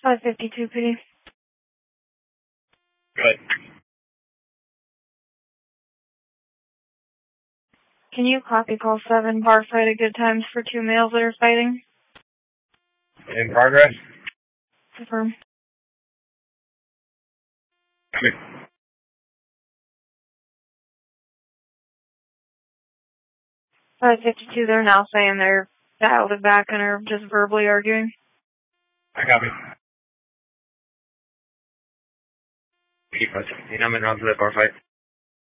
552 PD. Good. Can you copy call 7, bar fight at good times for 2 males that are fighting? In progress? Confirm. Come here. 552, they're now saying they're dialed it back and are just verbally arguing. I copy. Keep us. I'm in on to that bar fight.